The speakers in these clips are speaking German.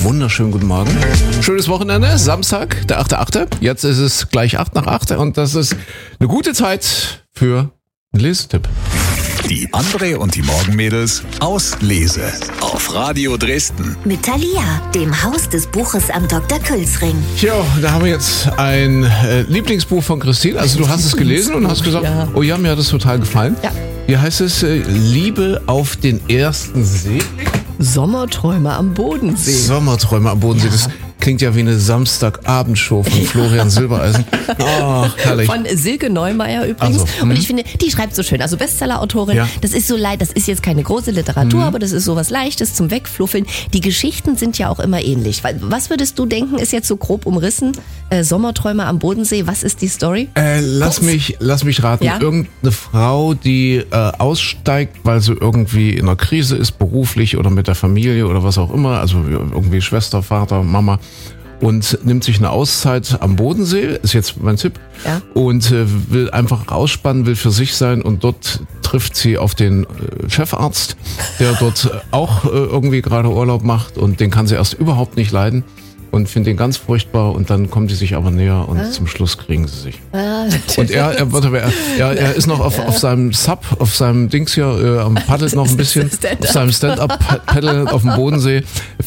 Wunderschönen guten Morgen. Schönes Wochenende, Samstag, der 8.8. Jetzt ist es gleich 8:08 und das ist eine gute Zeit für einen Lesetipp. Die André und die Morgenmädels aus Lese auf Radio Dresden. Mit Thalia, dem Haus des Buches am Dr. Külsring. Ja, da haben wir jetzt ein Lieblingsbuch von Christine. Also du hast es gelesen und hast gesagt, Ja. oh ja, mir hat es total gefallen. Ja. Hier heißt es Liebe auf den ersten Seeblick. Sommerträume am Bodensee. Sommerträume am Bodensee. Das klingt ja wie eine Samstagabendshow von Florian Silbereisen. Oh, herrlich. Von Silke Neumeier übrigens. Ach so. Und ich finde, die schreibt so schön. Also Bestseller-Autorin. Ja. Das ist so leicht. Das ist jetzt keine große Literatur, aber das ist so was Leichtes zum Wegfluffeln. Die Geschichten sind ja auch immer ähnlich. Was würdest du denken, ist jetzt so grob umrissen? Sommerträume am Bodensee. Was ist die Story? Lass mich raten. Ja? Irgendeine Frau, die aussteigt, weil sie irgendwie in einer Krise ist, beruflich oder mit der Familie oder was auch immer. Also irgendwie Schwester, Vater, Mama. Und nimmt sich eine Auszeit am Bodensee, ist jetzt mein Tipp, Ja. und will einfach ausspannen, will für sich sein und dort trifft sie auf den Chefarzt, der dort auch irgendwie gerade Urlaub macht und den kann sie erst überhaupt nicht leiden und findet ihn ganz furchtbar und dann kommen die sich aber näher und zum Schluss kriegen sie sich. Und er ist noch auf seinem Sub, auf seinem Dings hier, paddelt noch ein bisschen, auf seinem Stand-Up-Paddle auf dem Bodensee.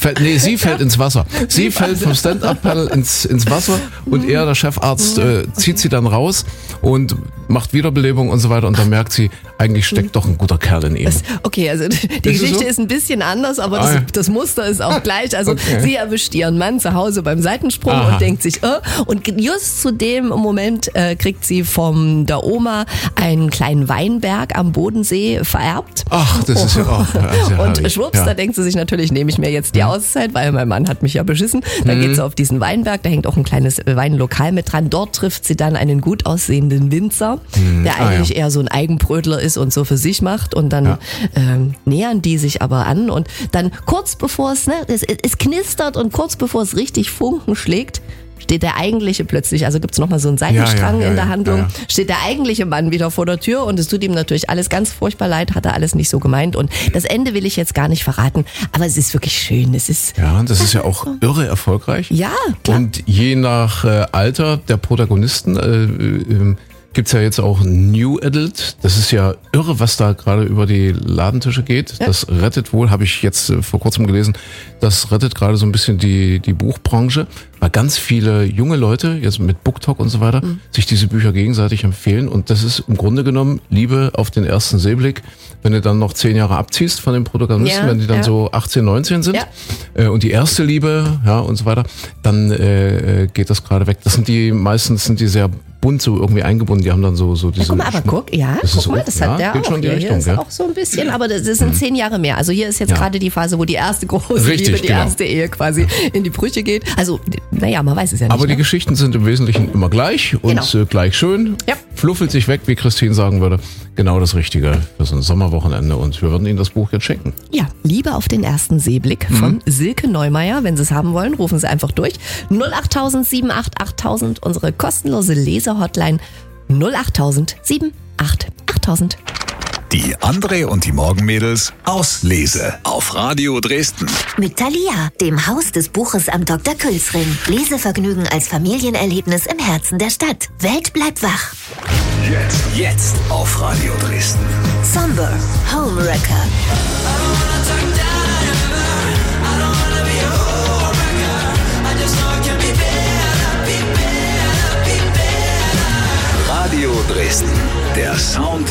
Sie fällt ins Wasser. Sie fällt vom Stand-Up-Paddle ins Wasser und er, der Chefarzt, zieht sie dann raus und macht Wiederbelebung und so weiter und dann merkt sie, eigentlich steckt doch ein guter Kerl in ihm. Okay, also die Geschichte ist ein bisschen anders, aber das Muster ist auch gleich. Also sie erwischt ihren Mann zu Hause beim Seitensprung und denkt sich, und just zu dem Moment kriegt sie von der Oma einen kleinen Weinberg am Bodensee vererbt. Ach, das ist ja auch sehr Und herrlich. schwupps, da denkt sie sich natürlich, nehme ich mir jetzt die Auszeit, weil mein Mann hat mich ja beschissen. Dann geht sie auf diesen Weinberg, da hängt auch ein kleines Weinlokal mit dran. Dort trifft sie dann einen gut aussehenden Winzer, der eigentlich eher so ein Eigenbrötler ist und so für sich macht. Und dann nähern die sich aber an. Und dann kurz bevor es knistert und kurz bevor es richtig Funken schlägt, steht der eigentliche plötzlich, also gibt's nochmal so einen Seitenstrang in der Handlung, steht der eigentliche Mann wieder vor der Tür und es tut ihm natürlich alles ganz furchtbar leid, hat er alles nicht so gemeint und das Ende will ich jetzt gar nicht verraten, aber es ist wirklich schön, es ist... Ja, das ist ja auch irre erfolgreich. Ja, klar. Und je nach Alter der Protagonisten gibt's ja jetzt auch New Adult. Das ist ja irre, was da gerade über die Ladentische geht. Ja. Das rettet wohl, habe ich jetzt vor kurzem gelesen, das rettet gerade so ein bisschen die Buchbranche, weil ganz viele junge Leute, jetzt mit BookTok und so weiter, sich diese Bücher gegenseitig empfehlen. Und das ist im Grunde genommen Liebe auf den ersten Seeblick. Wenn du dann noch 10 Jahre abziehst von den Protagonisten, wenn die dann so 18, 19 sind und die erste Liebe und so weiter, dann geht das gerade weg. Meistens sind die sehr bunt so irgendwie eingebunden, die haben dann so diese... Guck mal, aber das hat der geht auch. schon in die Richtung, hier ist auch so ein bisschen, aber das sind 10 Jahre mehr. Also hier ist jetzt gerade die Phase, wo die erste große Liebe, die erste Ehe quasi in die Brüche geht. Also, naja, man weiß es ja nicht. Aber die Geschichten sind im Wesentlichen immer gleich und gleich schön. Ja. Fluffelt sich weg, wie Christine sagen würde. Genau das Richtige für so ein Sommerwochenende und wir würden Ihnen das Buch jetzt schenken. Ja, Liebe auf den ersten Seeblick von Silke Neumeier. Wenn Sie es haben wollen, rufen Sie einfach durch. 08000 78 8000, unsere kostenlose Leser-Hotline 08000 78 8000. Die André und die Morgenmädels aus Lese auf Radio Dresden. Mit Thalia, dem Haus des Buches am Dr. Külsring. Lesevergnügen als Familienerlebnis im Herzen der Stadt. Welt bleibt wach. Jetzt auf Radio Dresden. Somber, Homewrecker. Radio Dresden. Der Sound